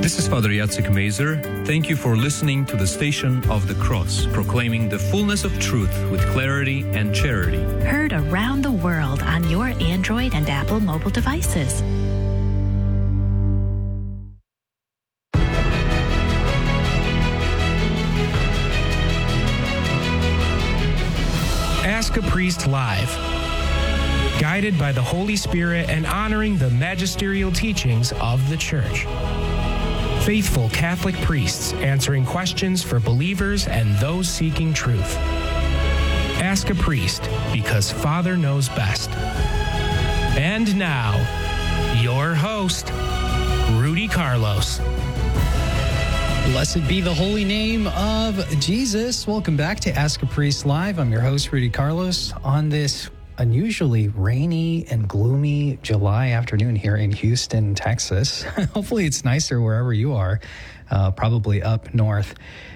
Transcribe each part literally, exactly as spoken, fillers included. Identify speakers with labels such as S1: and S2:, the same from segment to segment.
S1: This is Father Jacek Mazer. Thank you for listening to the Station of the Cross, proclaiming the fullness of truth with clarity and charity.
S2: Heard around the world on your Android and Apple mobile devices.
S3: Ask a Priest Live. Guided by the Holy Spirit and honoring the magisterial teachings of the Church. Faithful Catholic priests answering questions for believers and those seeking truth. Ask a Priest, because Father knows best. And now, your host, Rudy Carlos.
S4: Blessed be the holy name of Jesus. Welcome back to Ask a Priest Live. I'm your host, Rudy Carlos, on this unusually rainy and gloomy July afternoon here in Houston, Texas. Hopefully it's nicer wherever you are, uh, probably up north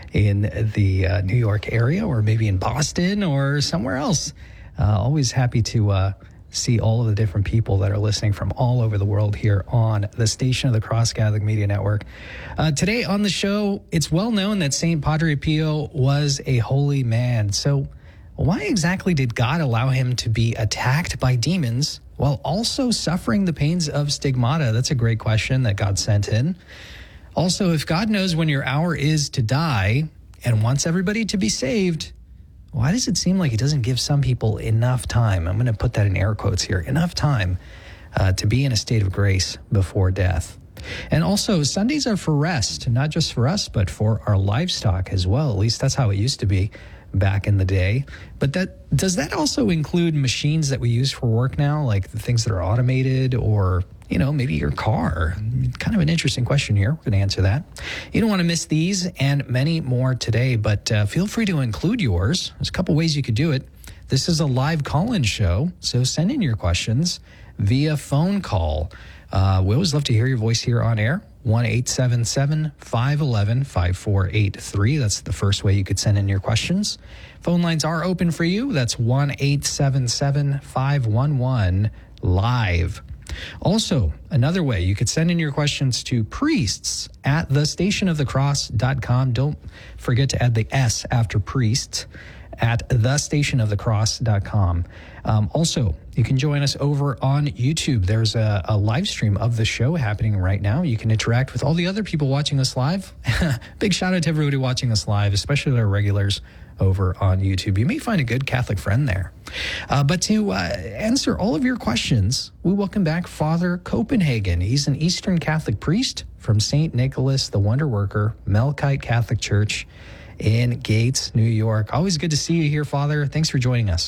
S4: in the uh, New York area, or maybe in Boston or somewhere else. Uh, always happy to uh, see all of the different people that are listening from all over the world here on the Station of the Cross Catholic Media Network. Uh, today on the show, it's well known that Saint Padre Pio was a holy man. So why exactly did God allow him to be attacked by demons while also suffering the pains of stigmata? That's a great question that God sent in. Also, if God knows when your hour is to die and wants everybody to be saved, why does it seem like he doesn't give some people enough time? I'm going to put that in air quotes here, enough time uh, to be in a state of grace before death. And also, Sundays are for rest, not just for us, but for our livestock as well. At least that's how it used to be back in the day. But that does that also include machines that we use for work now, like the things that are automated, or, you know, maybe your car? Kind of an interesting question here. We're going to answer that. You don't want to miss these and many more today, but uh, feel free to include yours. There's a couple ways you could do it. This is a live call-in show, so send in your questions via phone call. Uh, we always love to hear your voice here on air. one eight seven seven, five one one, five four eight three. That's the first way you could send in your questions. Phone lines are open for you. That's one eight seven seven, five one one, live. Also, another way, you could send in your questions to priests at the station of the cross dot com. Don't forget to add the S after priest at the station of the cross dot com. Um, also, you can join us over on YouTube. There's a, a live stream of the show happening right now. You can interact with all the other people watching us live. Big shout out to everybody watching us live, especially our regulars over on YouTube. You may find a good Catholic friend there. Uh, but to uh, answer all of your questions, we welcome back Father Copenhagen. He's an Eastern Catholic priest from Saint Nicholas the Wonder Worker, Melkite Catholic Church in Gates, New York. Always good to see you here, Father. Thanks for joining us.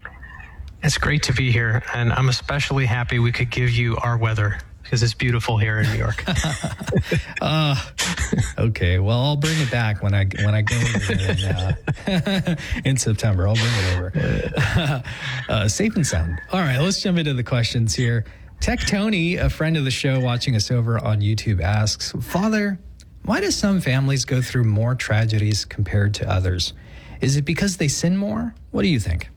S5: It's great to be here, and I'm especially happy we could give you our weather, because it's beautiful here in New York.
S4: uh, okay, well, I'll bring it back when I when I go over there in, uh, in September. I'll bring it over. uh, safe and sound. All right, let's jump into the questions here. Tech Tony, a friend of the show watching us over on YouTube, asks, Father, why do some families go through more tragedies compared to others? Is it because they sin more? What do you think?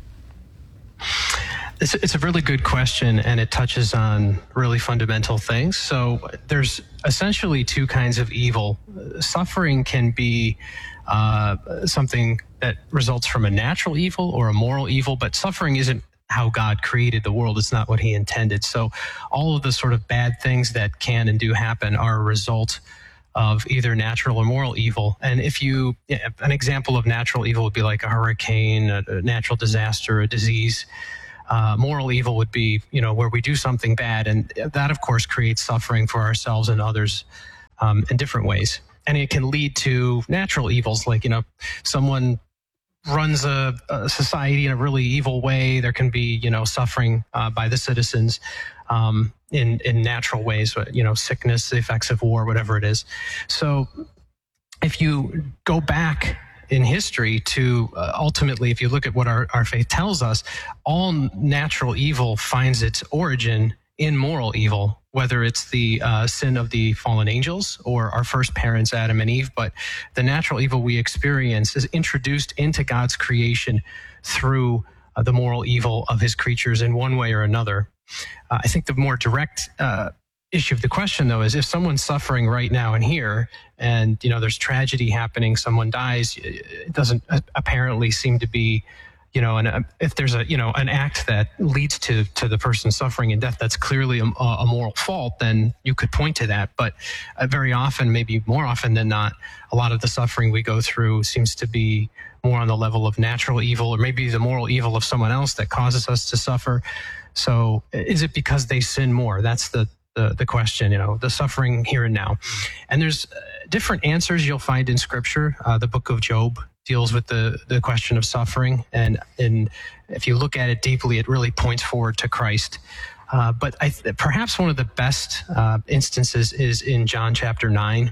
S5: It's, it's a really good question, and it touches on really fundamental things. So there's essentially two kinds of evil. Suffering can be uh, something that results from a natural evil or a moral evil, but suffering isn't how God created the world. It's not what he intended. So all of the sort of bad things that can and do happen are a result of either natural or moral evil. And if you, an example of natural evil would be like a hurricane, a, a natural disaster, a disease. Uh, moral evil would be, you know, where we do something bad. And that, of course, creates suffering for ourselves and others um, in different ways. And it can lead to natural evils, like, you know, someone runs a, a society in a really evil way. There can be, you know, suffering uh, by the citizens. Um, in, in natural ways, you know, sickness, the effects of war, whatever it is. So if you go back in history to uh, ultimately, if you look at what our, our faith tells us, all natural evil finds its origin in moral evil, whether it's the uh, sin of the fallen angels or our first parents, Adam and Eve. But the natural evil we experience is introduced into God's creation through uh, the moral evil of his creatures in one way or another. Uh, I think the more direct uh, issue of the question, though, is if someone's suffering right now and here, and, you know, there's tragedy happening, someone dies, it doesn't apparently seem to be, you know, and if there's a, you know, an act that leads to, to the person suffering in death, that's clearly a, a moral fault, then you could point to that. But uh, very often, maybe more often than not, a lot of the suffering we go through seems to be more on the level of natural evil, or maybe the moral evil of someone else that causes us to suffer. So is it because they sin more? That's the, the, the question, you know, the suffering here and now. And there's uh, different answers you'll find in Scripture. Uh, the book of Job deals with the, the question of suffering. And, and if you look at it deeply, it really points forward to Christ. Uh, but I th- perhaps one of the best uh, instances is in John chapter nine.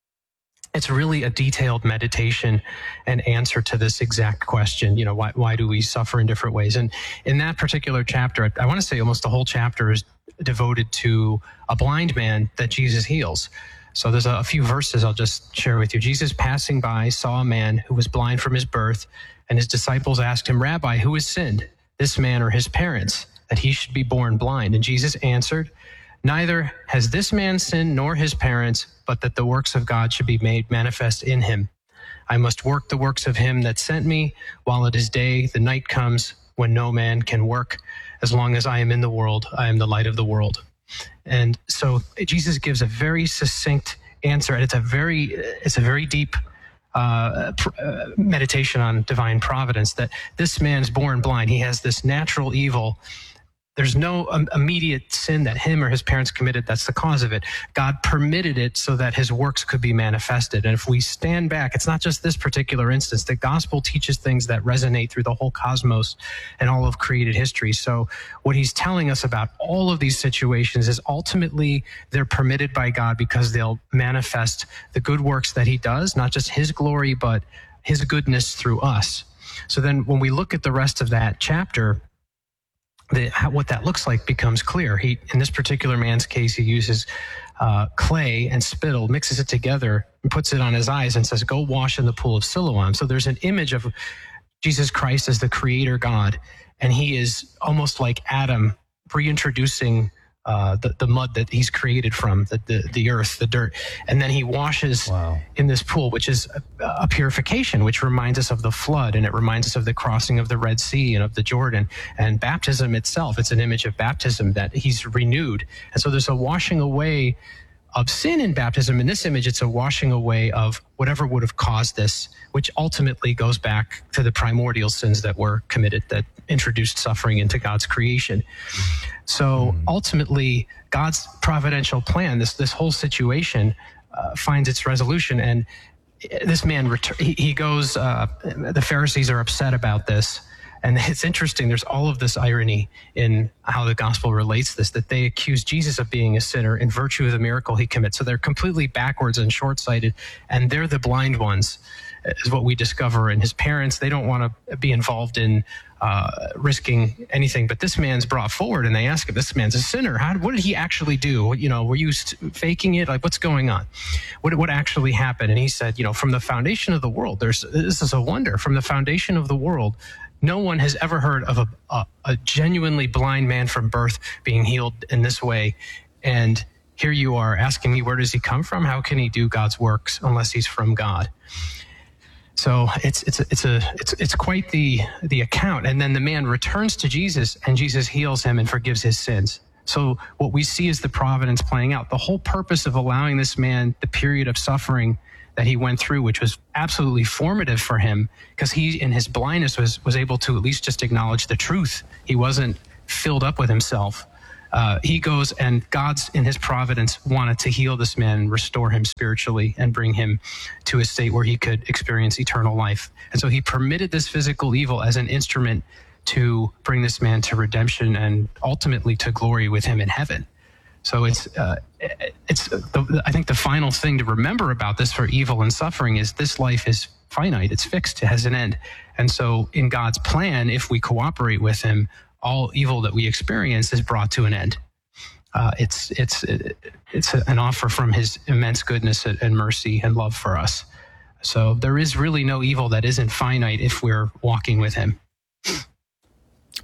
S5: It's really a detailed meditation and answer to this exact question. You know, why, why do we suffer in different ways? And in that particular chapter, I, I want to say almost the whole chapter is devoted to a blind man that Jesus heals. So there's a, a few verses I'll just share with you. Jesus, passing by, saw a man who was blind from his birth, and his disciples asked him, Rabbi, who has sinned, this man or his parents, that he should be born blind? And Jesus answered, neither has this man sinned nor his parents, but that the works of God should be made manifest in him. I must work the works of him that sent me while it is day. The night comes when no man can work. As long as I am in the world, I am the light of the world. And so Jesus gives a very succinct answer, and it's a very, it's a very deep uh, pr- uh, meditation on divine providence, that this man's born blind. He has this natural evil. There's no um, immediate sin that him or his parents committed that's the cause of it. God permitted it so that his works could be manifested. And if we stand back, it's not just this particular instance. The gospel teaches things that resonate through the whole cosmos and all of created history. So what he's telling us about all of these situations is ultimately they're permitted by God because they'll manifest the good works that he does, not just his glory, but his goodness through us. So then when we look at the rest of that chapter, The, how, what that looks like becomes clear. He, in this particular man's case, he uses uh, clay and spittle, mixes it together, and puts it on his eyes and says, go wash in the pool of Siloam. So there's an image of Jesus Christ as the creator God, and he is almost like Adam reintroducing uh, the, the mud that he's created from, the, the, the earth, the dirt. And then he washes wow. in this pool, which is a, a purification, which reminds us of the flood, and it reminds us of the crossing of the Red Sea and of the Jordan. And baptism itself, it's an image of baptism that he's renewed. And so there's a washing away of sin in baptism. In this image, it's a washing away of whatever would have caused this, which ultimately goes back to the primordial sins that were committed that introduced suffering into God's creation. So mm. ultimately, God's providential plan, this this whole situation uh, finds its resolution. And this man, ret- he, he goes, uh, the Pharisees are upset about this. And it's interesting, there's all of this irony in how the gospel relates this, that they accuse Jesus of being a sinner in virtue of the miracle he commits. So they're completely backwards and short-sighted, and they're the blind ones, is what we discover. And his parents, they don't want to be involved in uh, risking anything. But this man's brought forward, and they ask him, this man's a sinner. How, what did he actually do? You know, were you st- faking it? Like, what's going on? What, what actually happened? And he said, you know, from the foundation of the world, there's this is a wonder. From the foundation of the world, no one has ever heard of a, a, a genuinely blind man from birth being healed in this way. And here you are asking me, where does he come from? How can he do God's works unless he's from God? So it's it's a, it's a it's it's quite the the account. And then the man returns to Jesus, and Jesus heals him and forgives his sins. So what we see is the providence playing out. The whole purpose of allowing this man the period of suffering that he went through, which was absolutely formative for him, because he, in his blindness, was was able to at least just acknowledge the truth. He wasn't filled up with himself. Uh, he goes, and God's, in his providence, wanted to heal this man and restore him spiritually and bring him to a state where he could experience eternal life. And so he permitted this physical evil as an instrument to bring this man to redemption and ultimately to glory with him in heaven. So it's, uh, it's. The, I think the final thing to remember about this for evil and suffering is this life is finite. It's fixed. It has an end. And so in God's plan, if we cooperate with him, all evil that we experience is brought to an end. Uh, it's it's it's an offer from his immense goodness and mercy and love for us. So there is really no evil that isn't finite if we're walking with him.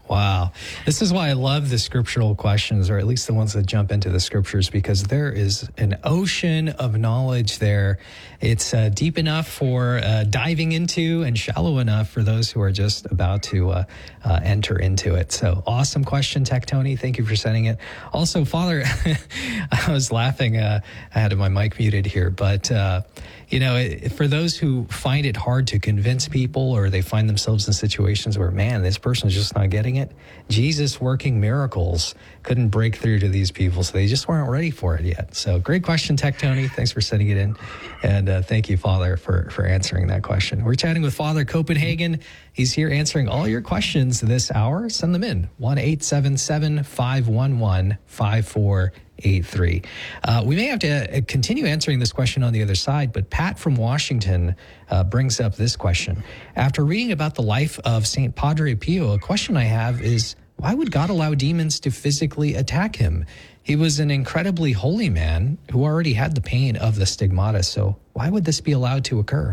S4: Wow. This is why I love the scriptural questions, or at least the ones that jump into the scriptures, because there is an ocean of knowledge there. It's uh, deep enough for uh, diving into and shallow enough for those who are just about to uh, uh, enter into it. So awesome question, Tech Tony. Thank you for sending it. Also, Father, I was laughing. Uh, I had my mic muted here, but uh, you know, it, for those who find it hard to convince people, or they find themselves in situations where, man, this person's just not getting it, Jesus working miracles couldn't break through to these people, so they just weren't ready for it yet. So great question, Tech Tony. Thanks for sending it in. And uh, thank you, Father, for, for answering that question. We're chatting with Father Copenhagen. He's here answering all your questions this hour. Send them in. one eight seven seven, five one one, five four eight three. Uh, we may have to continue answering this question on the other side, but Pat from Washington uh, brings up this question. After reading about the life of Saint Padre Pio, a question I have is, why would God allow demons to physically attack him? He was an incredibly holy man who already had the pain of the stigmata, so why would this be allowed to occur?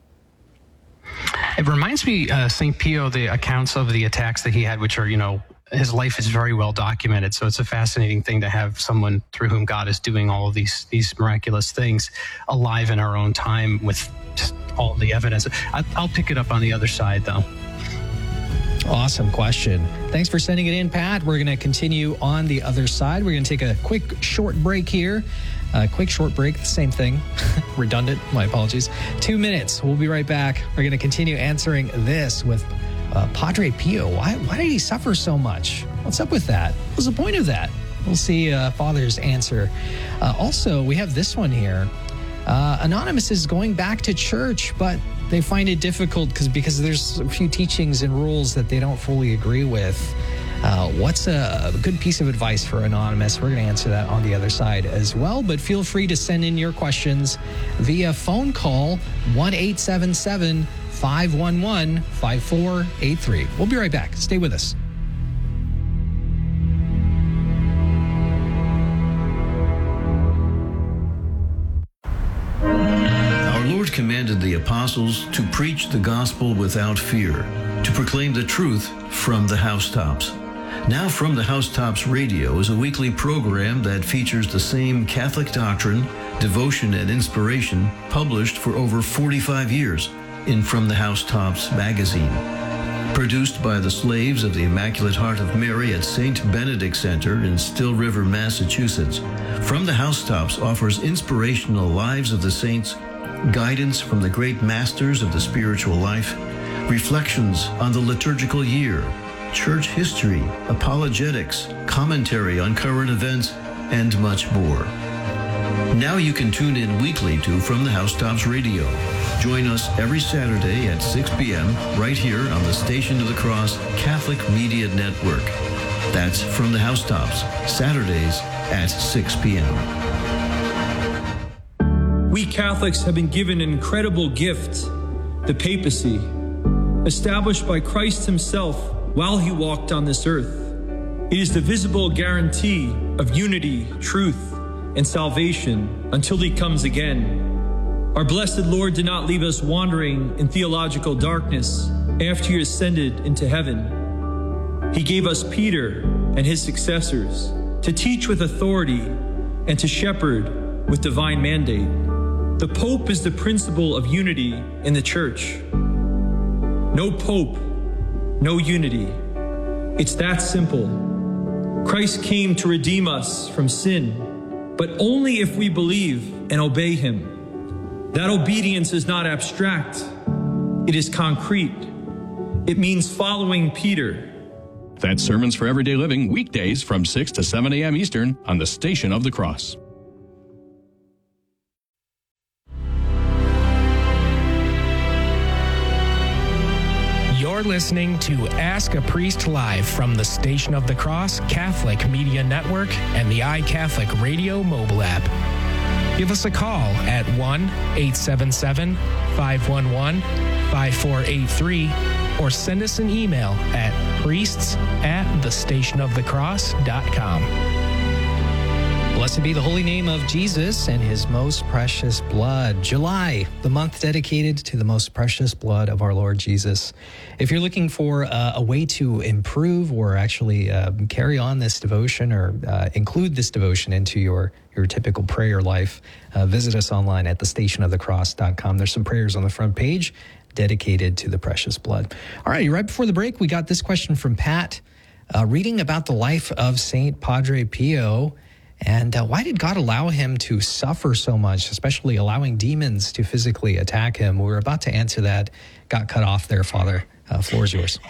S5: It reminds me, uh, Saint Pio, the accounts of the attacks that he had, which are, you know, his life is very well documented. So it's a fascinating thing to have someone through whom God is doing all of these these miraculous things alive in our own time with just all the evidence. I, I'll pick it up on the other side, though.
S4: Awesome question. Thanks for sending it in, Pat. We're going to continue on the other side. We're going to take a quick short break here. A quick short break, same thing. Redundant, my apologies. Two minutes. We'll be right back. We're going to continue answering this with uh, Padre Pio. Why, why did he suffer so much? What's up with that? What was the point of that? We'll see uh, Father's answer. Uh, also, we have this one here. Uh, Anonymous is going back to church, but they find it difficult because because there's a few teachings and rules that they don't fully agree with. Uh, what's a, a good piece of advice for Anonymous? We're going to answer that on the other side as well, but feel free to send in your questions via phone call one eight seven seven, five one one, five four eight three. We'll be right back. Stay with us.
S6: Commanded the apostles to preach the gospel without fear, to proclaim the truth from the housetops. Now From the Housetops Radio is a weekly program that features the same Catholic doctrine, devotion, and inspiration published for over forty-five years in From the Housetops magazine. Produced by the slaves of the Immaculate Heart of Mary at Saint Benedict Center in Still River, Massachusetts, From the Housetops offers inspirational lives of the saints, guidance from the great masters of the spiritual life, reflections on the liturgical year, church history, apologetics, commentary on current events, and much more. Now you can tune in weekly to From the Housetops Radio. Join us every Saturday at six p.m. right here on the Station of the Cross Catholic Media Network. That's From the Housetops, Saturdays at six p.m.
S7: We Catholics have been given an incredible gift, the papacy, established by Christ himself while he walked on this earth. It is the visible guarantee of unity, truth, and salvation until he comes again. Our blessed Lord did not leave us wandering in theological darkness after he ascended into heaven. He gave us Peter and his successors to teach with authority and to shepherd with divine mandate. The Pope is the principle of unity in the Church. No Pope, no unity. It's that simple. Christ came to redeem us from sin, but only if we believe and obey him. That obedience is not abstract. It is concrete. It means following Peter.
S8: That's Sermons for Everyday Living, weekdays from six to seven a.m. Eastern on the Station of the Cross.
S3: You're listening to Ask a Priest Live from the Station of the Cross Catholic Media Network and the iCatholic Radio mobile app. Give us a call at one eight seven seven, five one one, five four eight three or send us an email at priests at the station of the cross dot com.
S4: Blessed be the holy name of Jesus and his most precious blood. July, the month dedicated to the most precious blood of our Lord Jesus. If you're looking for uh, a way to improve or actually uh, carry on this devotion or uh, include this devotion into your, your typical prayer life, uh, visit us online at the station of the cross dot com. There's some prayers on the front page dedicated to the precious blood. All right, right before the break, we got this question from Pat, uh, reading about the life of Saint Padre Pio. And uh, why did God allow him to suffer so much, especially allowing demons to physically attack him? We were about to answer that, got cut off there, Father. Uh, floor is yours.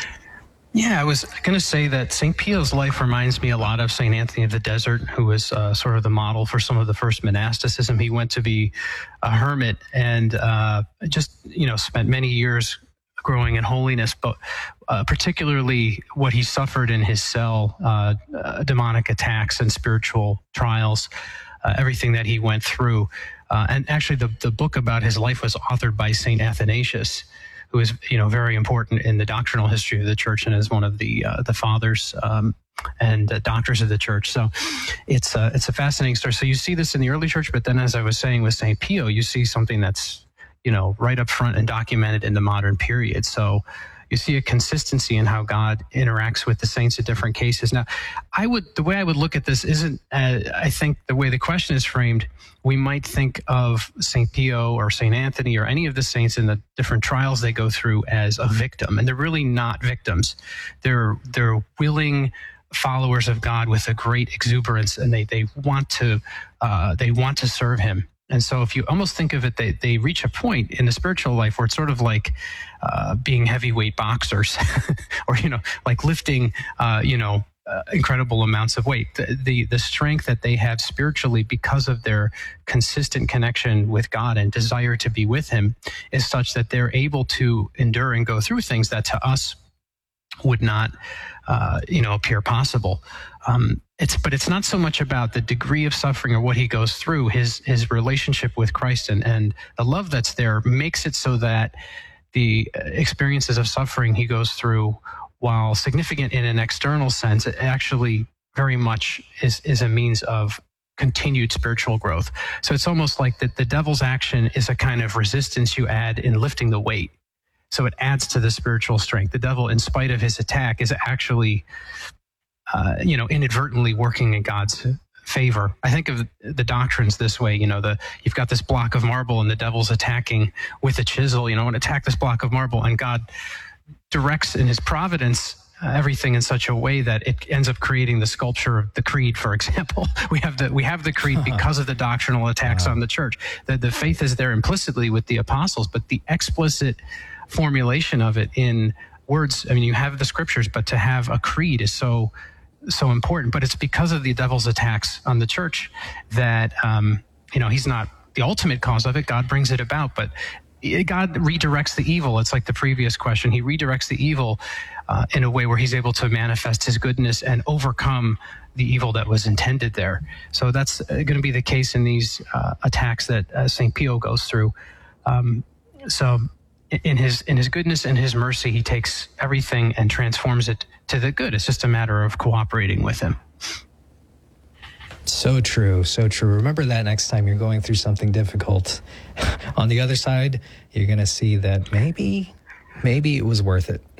S5: Yeah, I was going to say that Saint Pio's life reminds me a lot of Saint Anthony of the Desert, who was uh, sort of the model for some of the first monasticism. He went to be a hermit and uh, just, you know, spent many years growing in holiness, but uh, particularly what he suffered in his cell, uh, uh, demonic attacks and spiritual trials, uh, everything that he went through. Uh, and actually the, the book about his life was authored by Saint Athanasius, who is, you know, very important in the doctrinal history of the church and is one of the uh, the fathers um, and uh, doctors of the church. So it's, uh, it's a fascinating story. So you see this in the early church, but then as I was saying with Saint Pio, you see something that's, you know, right up front and documented in the modern period. So you see a consistency in how God interacts with the saints in different cases. Now, I would, the way I would look at this isn't, uh, I think the way the question is framed, we might think of Saint Pio or Saint Anthony or any of the saints in the different trials they go through as a victim. And they're really not victims. They're, they're willing followers of God with a great exuberance, and they, they want to, uh, they want to serve him. And so if you almost think of it, they, they reach a point in the spiritual life where it's sort of like uh, being heavyweight boxers or, you know, like lifting, uh, you know, uh, incredible amounts of weight. The, the, the strength that they have spiritually because of their consistent connection with God and desire to be with him is such that they're able to endure and go through things that to us would not, uh, you know, appear possible. Um, it's, but it's not so much about the degree of suffering or what he goes through. His, his relationship with Christ and, and the love that's there makes it so that the experiences of suffering he goes through, while significant in an external sense, it actually very much is, is a means of continued spiritual growth. So it's almost like that the devil's action is a kind of resistance you add in lifting the weight. So it adds to the spiritual strength. The devil, in spite of his attack, is actually, uh, you know, inadvertently working in God's favor. I think of the doctrines this way, you know, the you've got this block of marble and the devil's attacking with a chisel, you know, and attack this block of marble, and God directs in his providence uh, everything in such a way that it ends up creating the sculpture of the creed, for example. We have the we have the creed because of the doctrinal attacks wow. on the church. The, the faith is there implicitly with the apostles, but the explicit formulation of it in words, I mean, you have the scriptures, but to have a creed is so so important. But it's because of the devil's attacks on the church that, um, you know, he's not the ultimate cause of it. God brings it about, but God redirects the evil. It's like the previous question. He redirects the evil uh, in a way where he's able to manifest his goodness and overcome the evil that was intended there. So that's going to be the case in these uh, attacks that uh, Saint Pio goes through. Um, so in his in his goodness and his mercy, he takes everything and transforms it to the good. It's just a matter of cooperating with him.
S4: So true, so true. Remember that next time you're going through something difficult. On the other side, you're going to see that maybe, maybe it was worth it.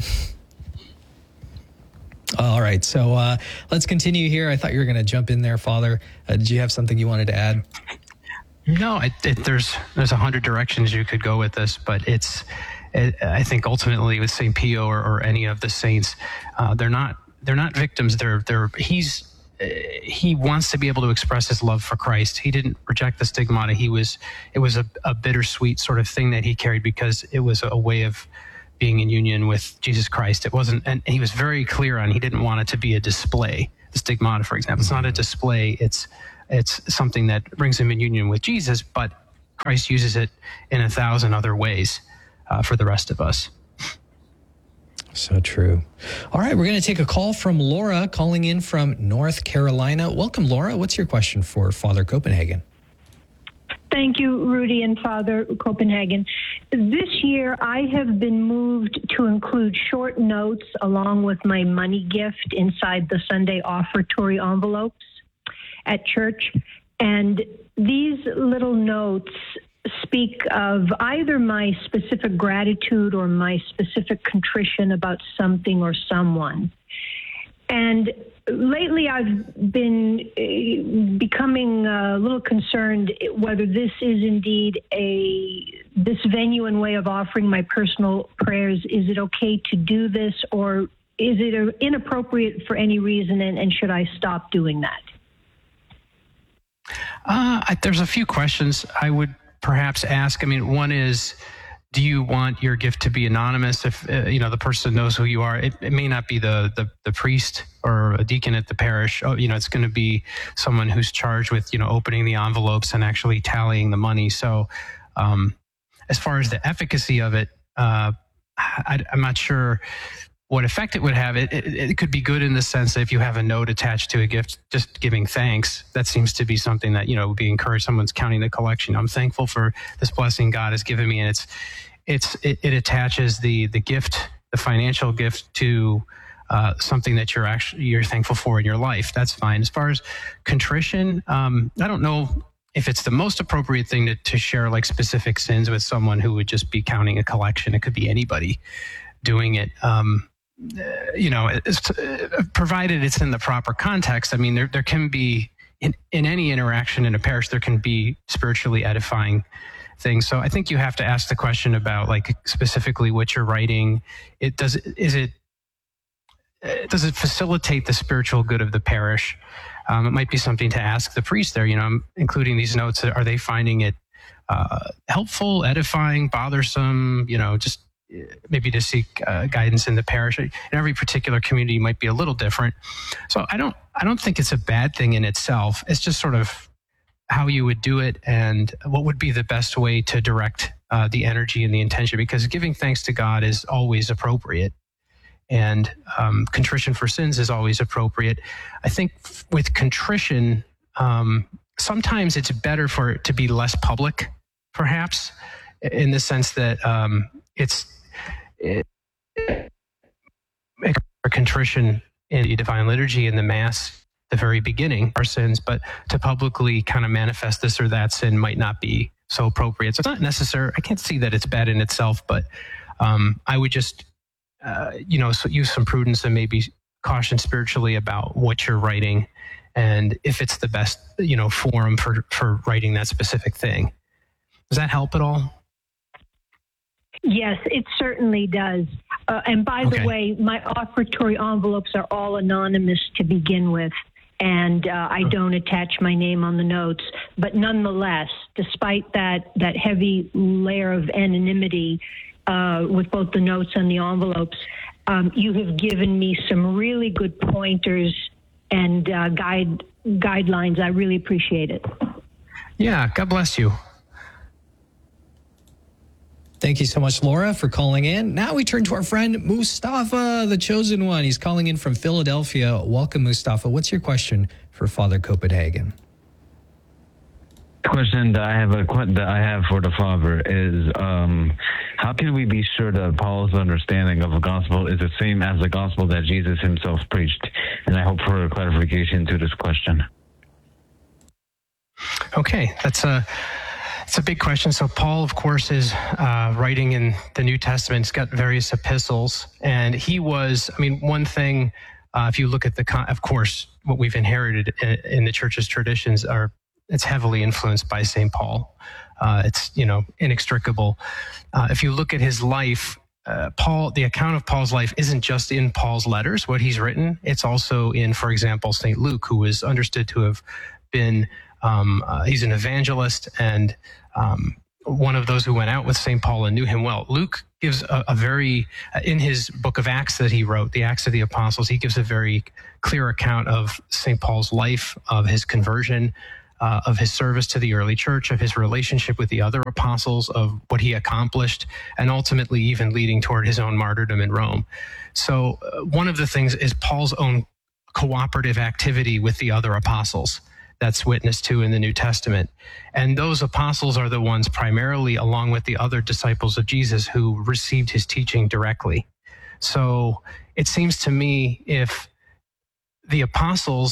S4: All right, so uh, let's continue here. I thought you were going to jump in there, Father. Uh, did you have something you wanted to add?
S5: No, it, it, there's there's a hundred directions you could go with this, but it's it, I think ultimately with Saint Pio or, or any of the saints, uh, they're not they're not victims. They're they're he's uh, he wants to be able to express his love for Christ. He didn't reject the stigmata. He was it was a, a bittersweet sort of thing that he carried because it was a way of being in union with Jesus Christ. It wasn't, and he was very clear on he didn't want it to be a display. The stigmata, for example, it's not a display. It's It's something that brings him in union with Jesus, but Christ uses it in a thousand other ways uh, for the rest of us.
S4: So true. All right, we're going to take a call from Laura calling in from North Carolina. Welcome, Laura. What's your question for Father Copenhagen?
S9: Thank you, Rudy and Father Copenhagen. This year, I have been moved to include short notes along with my money gift inside the Sunday offertory envelopes. at church. And these little notes speak of either my specific gratitude or my specific contrition about something or someone. And lately I've been uh, becoming a little concerned whether this is indeed a, this venue and way of offering my personal prayers. Is it okay to do this, or is it inappropriate for any reason, and, and should I stop doing that?
S5: Uh, I, there's a few questions I would perhaps ask. I mean, one is, do you want your gift to be anonymous? If uh, you know the person knows who you are, it, it may not be the, the the priest or a deacon at the parish. Oh, you know, it's going to be someone who's charged with you know opening the envelopes and actually tallying the money. So, um, as far as the efficacy of it, uh, I, I'm not sure what effect it would have. It, it it could be good in the sense that if you have a note attached to a gift, just giving thanks, that seems to be something that, you know, would be encouraged. Someone's counting the collection. I'm thankful for this blessing God has given me. And it's, it's, it, it attaches the, the gift, the financial gift to uh, something that you're actually, you're thankful for in your life. That's fine. As far as contrition, um, I don't know if it's the most appropriate thing to, to share like specific sins with someone who would just be counting a collection. It could be anybody doing it. Um, you know, it's, uh, provided it's in the proper context. I mean, there there can be, in, in any interaction in a parish, there can be spiritually edifying things. So I think you have to ask the question about, like, specifically what you're writing. It does, is it, does it facilitate the spiritual good of the parish? Um, it might be something to ask the priest there, you know, I'm including these notes. Are they finding it uh, helpful, edifying, bothersome, you know, just maybe to seek uh, guidance in the parish. In every particular community might be a little different. So I don't, I don't think it's a bad thing in itself. It's just sort of how you would do it and what would be the best way to direct uh, the energy and the intention, because giving thanks to God is always appropriate. And um, contrition for sins is always appropriate. I think with contrition, um, sometimes it's better for it to be less public, perhaps, in the sense that um, it's it, a contrition in the Divine Liturgy in the Mass, the very beginning, our sins, but to publicly kind of manifest this or that sin might not be so appropriate. So it's not necessary. I can't see that it's bad in itself, but um, I would just, uh, you know, so use some prudence and maybe caution spiritually about what you're writing and if it's the best, you know, forum for, for writing that specific thing. Does that help at all?
S9: Yes, it certainly does. Uh, and by
S5: Okay.
S9: the way, my offertory envelopes are all anonymous to begin with, and uh, I don't attach my name on the notes. But nonetheless, despite that, that heavy layer of anonymity uh, with both the notes and the envelopes, um, you have given me some really good pointers and uh, guide guidelines. I really appreciate it.
S5: Yeah, God bless you.
S4: Thank you so much, Laura, for calling in. Now we turn to our friend Mustafa, the chosen one. He's calling in from Philadelphia. Welcome, Mustafa. What's your question for Father Copenhagen?
S10: The question that I have a that I have for the Father is, um, how can we be sure that Paul's understanding of the gospel is the same as the gospel that Jesus himself preached? And I hope for a clarification to this question.
S5: Okay, that's a it's a big question. So Paul, of course, is uh, writing in the New Testament. He's got various epistles, and he was. I mean, one thing, uh, if you look at the, con- of course, what we've inherited in, in the church's traditions are it's heavily influenced by Saint Paul. Uh, it's you know inextricable. Uh, if you look at his life. Uh, Paul, the account of Paul's life isn't just in Paul's letters, what he's written. It's also in, for example, Saint Luke, who is understood to have been, um, uh, he's an evangelist and um, one of those who went out with Saint Paul and knew him well. Luke gives a, a very, uh, in his book of Acts that he wrote, the Acts of the Apostles, he gives a very clear account of Saint Paul's life, of his conversion, Uh, of his service to the early church, of his relationship with the other apostles, of what he accomplished, and ultimately even leading toward his own martyrdom in Rome. So uh, one of the things is Paul's own cooperative activity with the other apostles that's witnessed to in the New Testament. And those apostles are the ones primarily, along with the other disciples of Jesus, who received his teaching directly. So it seems to me if the apostles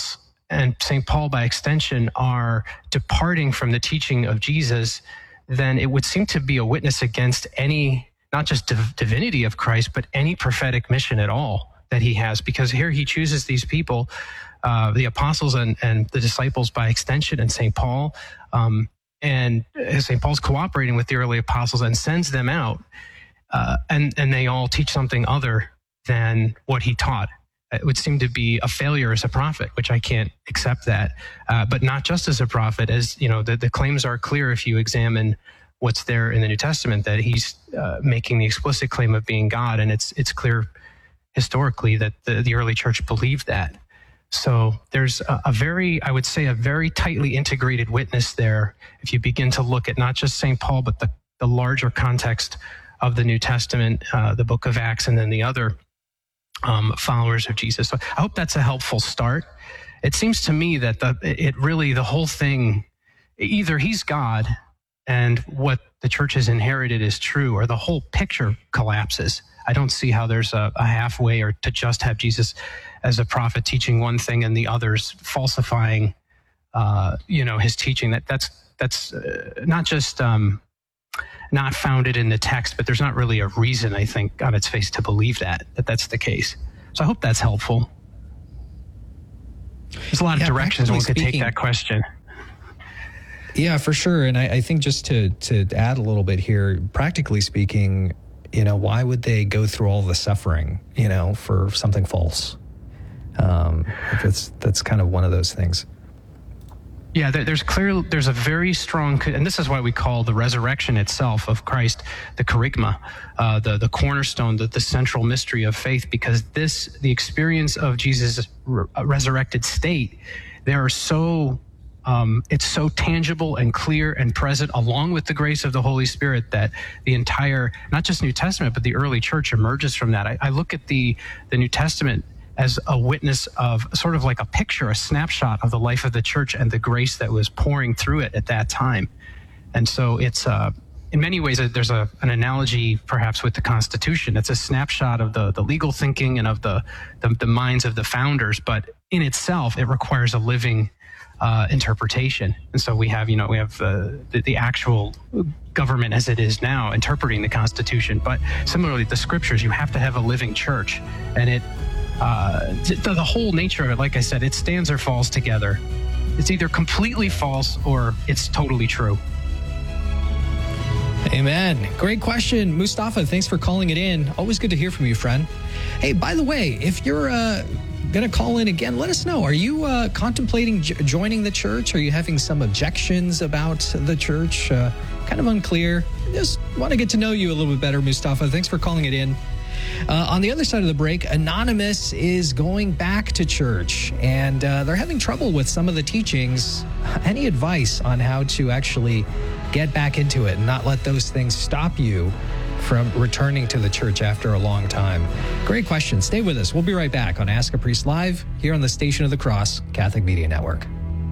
S5: and Saint Paul by extension are departing from the teaching of Jesus, then it would seem to be a witness against any, not just div- divinity of Christ, but any prophetic mission at all that he has. Because here he chooses these people, uh, the apostles and, and the disciples by extension, and Saint Paul, um, and Saint Paul's cooperating with the early apostles and sends them out, uh, and, and they all teach something other than what he taught. It would seem to be a failure as a prophet, which I can't accept that. Uh, but not just as a prophet, as you know, the, the claims are clear if you examine what's there in the New Testament, that he's uh, making the explicit claim of being God, and it's it's clear historically that the, the early church believed that. So there's a, a very, I would say, a very tightly integrated witness there if you begin to look at not just Saint Paul, but the, the larger context of the New Testament, uh, the book of Acts, and then the other um, followers of Jesus. So I hope that's a helpful start. It seems to me that the, it really, the whole thing, either he's God and what the church has inherited is true, or the whole picture collapses. I don't see how there's a, a halfway, or to just have Jesus as a prophet teaching one thing and the others falsifying, uh, you know, his teaching. That that's that's uh, not just um, not founded in the text, but there's not really a reason, I think, on its face to believe that that that's the case. So I hope that's helpful. There's a lot of yeah, directions one could take that question.
S4: Yeah, for sure. And I, I think just to to add a little bit here, practically speaking, you know, why would they go through all the suffering, you know, for something false? Um, that's that's kind of one of those things.
S5: Yeah, there's clearly, there's a very strong, and this is why we call the resurrection itself of Christ the kerygma, uh, the, the cornerstone, the, the central mystery of faith, because this, the experience of Jesus' re- resurrected state, there are so, um, it's so tangible and clear and present, along with the grace of the Holy Spirit, that the entire, not just New Testament, but the early church emerges from that. I, I look at the, the New Testament as a witness of sort of like a picture, a snapshot of the life of the church and the grace that was pouring through it at that time. And so it's, uh, in many ways, there's a, an analogy perhaps with the Constitution. It's a snapshot of the, the legal thinking and of the, the, the minds of the founders, but in itself, it requires a living uh, interpretation. And so we have, you know, we have uh, the, the actual government as it is now interpreting the Constitution, but similarly, the scriptures, you have to have a living church, and it, Uh, the, the whole nature of it, like I said, it stands or falls together. It's either completely false or it's totally true.
S4: Amen. Great question, Mustafa. Thanks for calling it in. Always good to hear from you, friend. Hey, by the way, if you're uh, going to call in again, let us know. Are you uh, contemplating j- joining the church? Are you having some objections about the church? Uh, kind of unclear. Just want to get to know you a little bit better, Mustafa. Thanks for calling it in. Uh, on the other side of the break, Anonymous is going back to church, and uh, they're having trouble with some of the teachings. Any advice on how to actually get back into it and not let those things stop you from returning to the church after a long time? Great question. Stay with us. We'll be right back on Ask a Priest Live here on the Station of the Cross Catholic Media Network.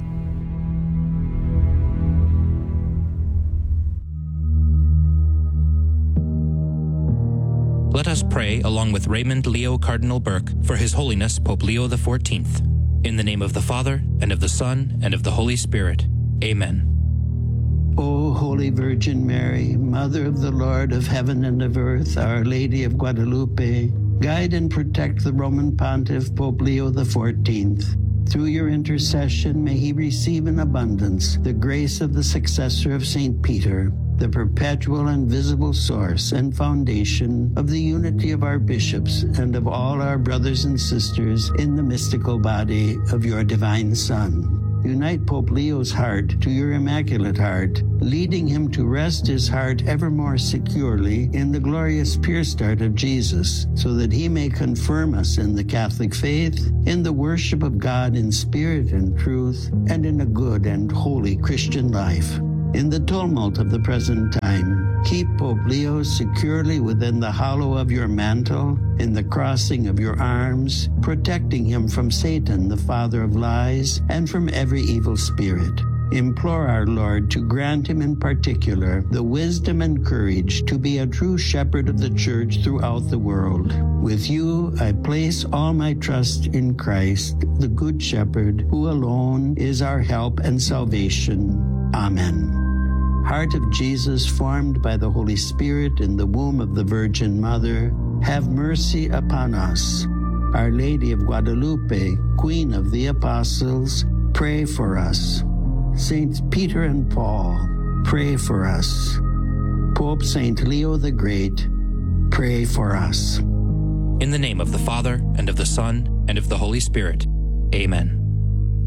S11: Let us pray along with Raymond Leo Cardinal Burke for His Holiness Pope Leo the fourteenth. In the name of the Father, and of the Son, and of the Holy Spirit. Amen.
S12: O Holy Virgin Mary, Mother of the Lord of heaven and of earth, Our Lady of Guadalupe, guide and protect the Roman Pontiff Pope Leo the fourteenth. Through your intercession, may he receive in abundance the grace of the successor of Saint Peter, the perpetual and visible source and foundation of the unity of our bishops and of all our brothers and sisters in the mystical body of your divine Son. Unite Pope Leo's heart to your Immaculate Heart, leading him to rest his heart ever more securely in the glorious pure start of Jesus, so that he may confirm us in the Catholic faith, in the worship of God in spirit and truth, and in a good and holy Christian life. In the tumult of the present time, keep Pope Leo securely within the hollow of your mantle, in the crossing of your arms, protecting him from Satan, the father of lies, and from every evil spirit. implore our Lord to grant him in particular the wisdom and courage to be a true shepherd of the church throughout the world. With you, I place all my trust in Christ, the Good Shepherd, who alone is our help and salvation. Amen. Heart of Jesus, formed by the Holy Spirit in the womb of the Virgin Mother, have mercy upon us. Our Lady of Guadalupe, Queen of the Apostles, pray for us. Saints Peter and Paul, pray for us. Pope Saint Leo the Great, pray for us.
S11: In the name of the Father, and of the Son, and of the Holy Spirit. Amen.